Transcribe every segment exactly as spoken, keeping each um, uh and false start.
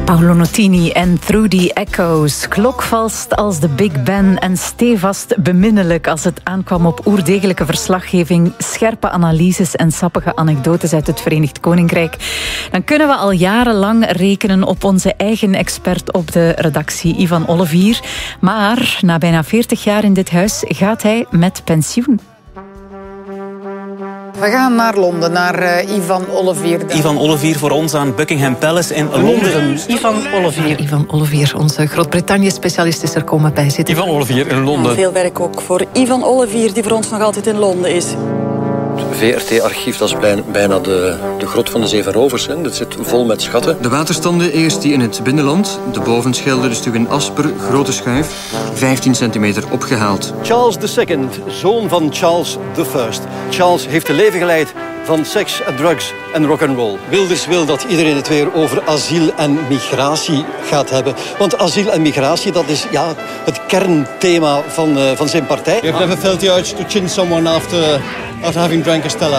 Paolo Nutini en Through the Echoes. Klokvast als de Big Ben en stevast beminnelijk als het aankwam op oerdegelijke verslaggeving, scherpe analyses en sappige anekdotes uit het Verenigd Koninkrijk. Dan kunnen we al jarenlang rekenen op onze eigen expert op de redactie, Ivan Olivier. Maar na bijna veertig jaar in dit huis gaat hij met pensioen. We gaan naar Londen, naar uh, Ivan Olivier. Ivan Olivier voor ons aan Buckingham Palace in Londen. Ivan Olivier. Ivan Olivier, onze Groot-Brittannië-specialist, is er komen bij zitten. Ivan Olivier in Londen. Ja, veel werk ook voor Ivan Olivier, die voor ons nog altijd in Londen is. Het V R T-archief, dat is bijna de, de grot van de zeven rovers. Hè. Dat zit vol met schatten. De waterstanden eerst die in het binnenland. De Bovenschelde, de Stuggen Asper, grote schuif. vijftien centimeter opgehaald. Charles de Second, zoon van Charles de First. Charles heeft een leven geleid van seks en drugs en rock'n'roll. Wilders wil dat iedereen het weer over asiel en migratie gaat hebben. Want asiel en migratie, dat is ja, het kernthema van, uh, van zijn partij. You've never felt the urge to chin someone after, after having drank a Stella?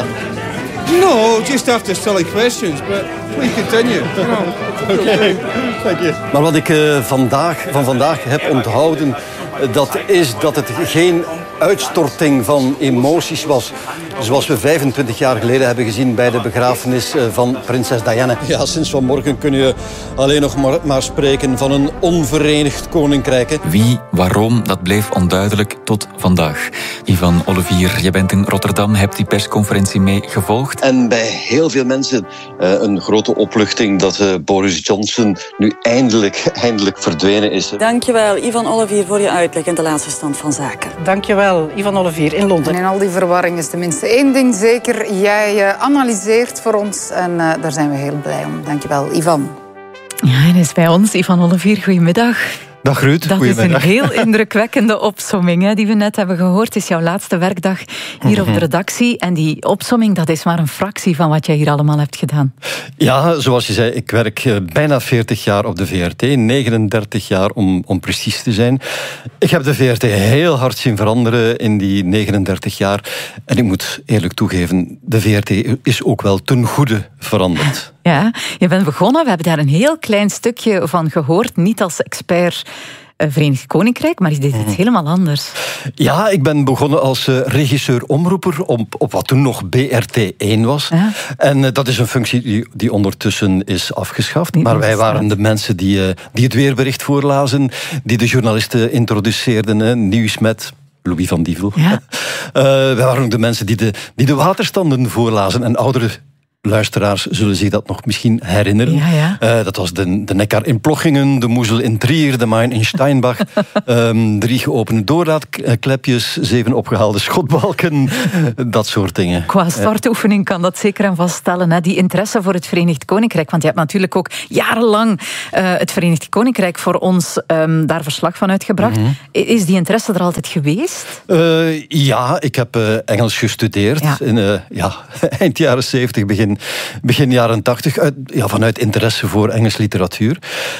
No, just after silly questions, but please continue. Oké, okay. Thank you. Maar wat ik uh, vandaag, van vandaag heb onthouden, uh, dat is dat het geen uitstorting van emoties was, zoals we vijfentwintig jaar geleden hebben gezien bij de begrafenis van prinses Diana. Ja, sinds vanmorgen kun je alleen nog maar, maar spreken van een onverenigd koninkrijk. Hè. Wie, waarom, dat bleef onduidelijk tot vandaag. Ivan Olivier, je bent in Rotterdam, hebt die persconferentie mee gevolgd. En bij heel veel mensen uh, een grote opluchting dat uh, Boris Johnson nu eindelijk, eindelijk verdwenen is. Dankjewel, Ivan Olivier, voor je uitleg en de laatste stand van zaken. Dankjewel, Ivan Olivier in Londen. En in al die verwarring is tenminste één ding zeker. Jij uh, analyseert voor ons en uh, daar zijn we heel blij om. Dankjewel, Ivan. Ja, hij is bij ons. Ivan Olivier, goedemiddag. Dag Ruud, dat is een heel indrukwekkende opsomming hè, die we net hebben gehoord. Het is jouw laatste werkdag hier op de redactie. En die opsomming, dat is maar een fractie van wat jij hier allemaal hebt gedaan. Ja, zoals je zei, ik werk uh, bijna veertig jaar op de V R T. negenendertig jaar om, om precies te zijn. Ik heb de V R T heel hard zien veranderen in die negenendertig jaar. En ik moet eerlijk toegeven, de V R T is ook wel ten goede veranderd. Ja, je bent begonnen. We hebben daar een heel klein stukje van gehoord. Niet als expert Verenigd Koninkrijk, maar je deed het helemaal anders. Ja, ik ben begonnen als uh, regisseur-omroeper op, op wat toen nog B R T één was. Ja. En uh, dat is een functie die, die ondertussen is afgeschaft. Niet maar wij waren de mensen die, uh, die het weerbericht voorlazen, die de journalisten introduceerden, uh, nieuws met Louis van Dievel. Ja. Uh, wij waren ook de mensen die de, die de waterstanden voorlazen en oudere luisteraars zullen zich dat nog misschien herinneren. Ja, ja. Uh, dat was de, de Neckar in Plochingen, de Moezel in Trier, de Main in Steinbach. um, drie geopende doorlaadklepjes, zeven opgehaalde schotbalken, dat soort dingen. Qua startoefening kan dat zeker aan vaststellen. Hè? Die interesse voor het Verenigd Koninkrijk. Want je hebt natuurlijk ook jarenlang uh, het Verenigd Koninkrijk voor ons um, daar verslag van uitgebracht. Mm-hmm. Is die interesse er altijd geweest? Uh, ja, ik heb uh, Engels gestudeerd. Ja. In, uh, ja, eind jaren zeventig, begin Begin jaren tachtig, ja, vanuit interesse voor Engelse literatuur.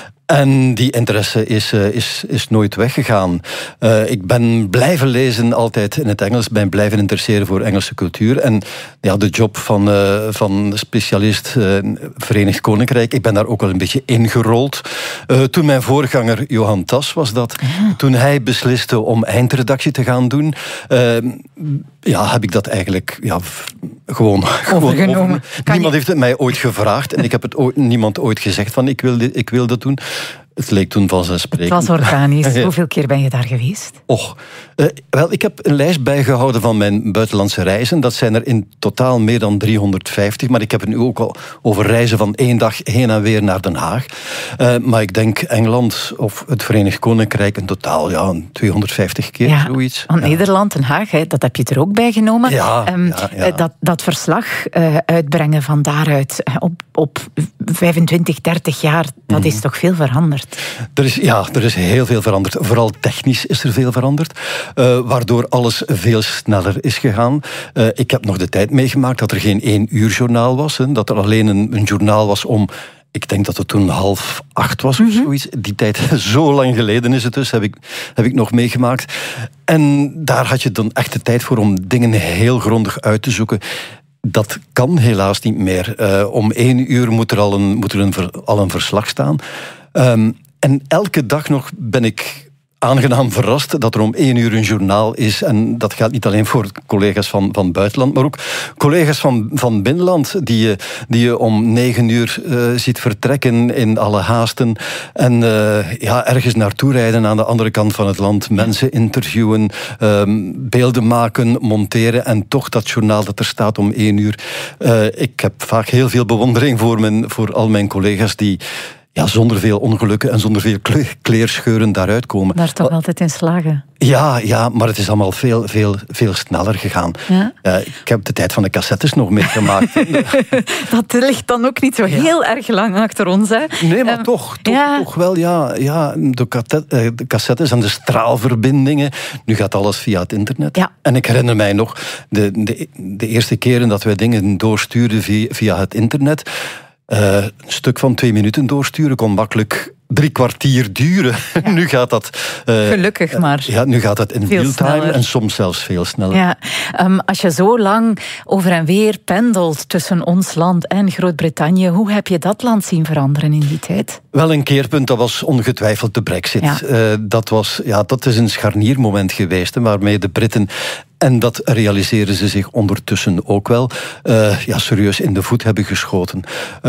En die interesse is, uh, is, is nooit weggegaan. Uh, ik ben blijven lezen altijd in het Engels, ben blijven interesseren voor Engelse cultuur. En ja, de job van, uh, van specialist uh, Verenigd Koninkrijk, ik ben daar ook wel een beetje ingerold. Uh, toen mijn voorganger, Johan Tas, was dat, ja. Toen hij besliste om eindredactie te gaan doen, uh, ja, heb ik dat eigenlijk ja, gewoon, gewoon over. Niemand je... heeft het mij ooit gevraagd en ik heb het ooit, niemand ooit gezegd van ik wil, dit, ik wil dat doen. Het leek toen vanzelfsprekend. Het was organisch. Ja. Hoeveel keer ben je daar geweest? Och, uh, wel, ik heb een lijst bijgehouden van mijn buitenlandse reizen. Dat zijn er in totaal meer dan driehonderdvijftig. Maar ik heb het nu ook al over reizen van één dag heen en weer naar Den Haag. Uh, maar ik denk Engeland of het Verenigd Koninkrijk in totaal ja, tweehonderdvijftig keer, ja, zoiets. Want ja. Nederland, Den Haag, hè, dat heb je er ook bij genomen. Ja, um, ja, ja. Dat, dat verslag uh, uitbrengen van daaruit op, op vijfentwintig, dertig jaar, dat mm-hmm. is toch veel veranderd? Er is, ja, er is heel veel veranderd. Vooral technisch is er veel veranderd. Uh, waardoor alles veel sneller is gegaan. Uh, ik heb nog de tijd meegemaakt dat er geen één uur journaal was. Hè, dat er alleen een, een journaal was om... Ik denk dat het toen half acht was of mm-hmm. zoiets. Die tijd, zo lang geleden is het dus, heb ik, heb ik nog meegemaakt. En daar had je dan echt de tijd voor om dingen heel grondig uit te zoeken. Dat kan helaas niet meer. Uh, om één uur moet er al een, moet er een, ver, al een verslag staan. Um, en elke dag nog ben ik aangenaam verrast dat er om één uur een journaal is. En dat geldt niet alleen voor collega's van, van buitenland, maar ook collega's van, van binnenland, die je, die je om negen uur uh, ziet vertrekken in alle haasten. En uh, ja, ergens naartoe rijden aan de andere kant van het land. Mensen interviewen, um, beelden maken, monteren. En toch dat journaal dat er staat om één uur. Uh, ik heb vaak heel veel bewondering voor, mijn, voor al mijn collega's die ja, zonder veel ongelukken en zonder veel kleerscheuren daaruit komen. Daar toch altijd in slagen. Ja, ja, maar het is allemaal veel, veel, veel sneller gegaan. Ja? Uh, ik heb de tijd van de cassettes nog meegemaakt. Dat ligt dan ook niet zo heel ja. erg lang achter ons, hè? Nee, maar um, toch, toch, ja. toch wel, ja. ja de, de cassettes en de straalverbindingen. Nu gaat alles via het internet. Ja. En ik herinner mij nog de, de, de eerste keren dat wij dingen doorstuurden via, via het internet. Uh, een stuk van twee minuten doorsturen kon makkelijk drie kwartier duren. Ja. Nu gaat dat... Uh, Gelukkig maar. Ja, nu gaat dat in real-time en soms zelfs veel sneller. Ja. Um, als je zo lang over en weer pendelt tussen ons land en Groot-Brittannië, hoe heb je dat land zien veranderen in die tijd? Wel, een keerpunt, dat was ongetwijfeld de Brexit. Ja. Uh, dat, was, ja, dat is een scharniermoment geweest, hè, waarmee de Britten... En dat realiseren ze zich ondertussen ook wel. Uh, ja, serieus in de voet hebben geschoten.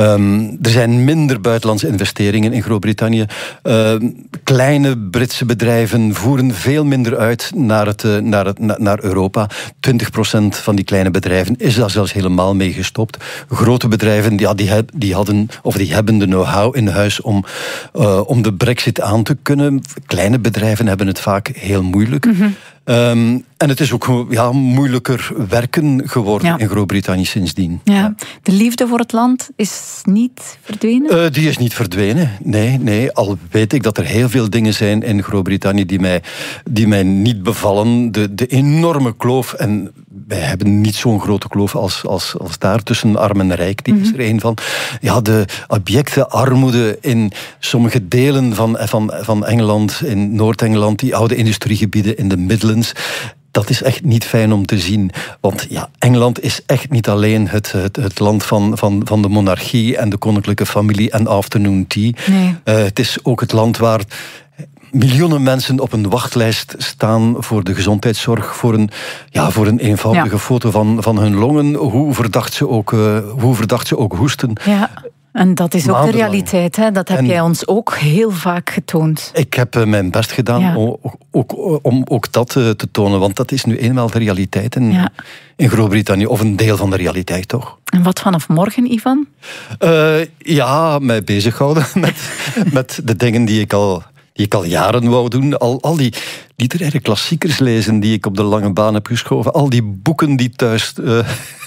Um, er zijn minder buitenlandse investeringen in Groot-Brittannië. Uh, kleine Britse bedrijven voeren veel minder uit naar, het, uh, naar, het, na, naar Europa. twintig procent van die kleine bedrijven is daar zelfs helemaal mee gestopt. Grote bedrijven ja, die, heb, die, hadden, of die hebben de know-how in huis om, uh, om de Brexit aan te kunnen. Kleine bedrijven hebben het vaak heel moeilijk. Mm-hmm. Um, en het is ook ja, moeilijker werken geworden ja. in Groot-Brittannië sindsdien. Ja. Ja. De liefde voor het land is niet verdwenen? Uh, die is niet verdwenen, nee, nee. Al weet ik dat er heel veel dingen zijn in Groot-Brittannië die mij, die mij niet bevallen. De, de enorme kloof, en wij hebben niet zo'n grote kloof als, als, als daar tussen arm en rijk. Die mm-hmm. is er een van. Ja, de abjecte armoede in sommige delen van, van, van Engeland, in Noord-Engeland, die oude industriegebieden in de Midlands. Dat is echt niet fijn om te zien. Want ja, Engeland is echt niet alleen het, het, het land van, van, van de monarchie en de koninklijke familie en afternoon tea. Nee. Uh, het is ook het land waar miljoenen mensen op een wachtlijst staan voor de gezondheidszorg, voor een, ja, voor een eenvoudige ja. foto van, van hun longen, hoe verdacht ze ook, uh, hoe verdacht ze ook hoesten. Ja. En dat is ook de realiteit, hè? Dat heb en jij ons ook heel vaak getoond. Ik heb uh, mijn best gedaan ja. om, ook, om ook dat uh, te tonen, want dat is nu eenmaal de realiteit in, ja. in Groot-Brittannië, of een deel van de realiteit toch. En wat vanaf morgen, Ivan? Uh, ja, mij bezighouden met, met de dingen die ik al... die ik al jaren wou doen. Al, al die literaire klassiekers lezen die ik op de lange baan heb geschoven. Al die boeken die thuis, uh,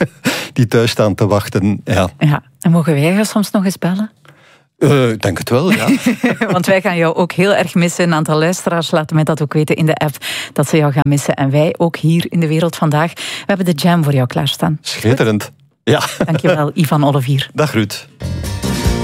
die thuis staan te wachten. Ja. Ja. En mogen wij jou soms nog eens bellen? Uh, ik denk het wel, ja. Want wij gaan jou ook heel erg missen. Een aantal luisteraars laten mij dat ook weten in de app, dat ze jou gaan missen. En wij ook hier in De Wereld Vandaag. We hebben de jam voor jou klaarstaan. Schitterend. Ja. Dankjewel, Ivan Olivier. Dag Ruud.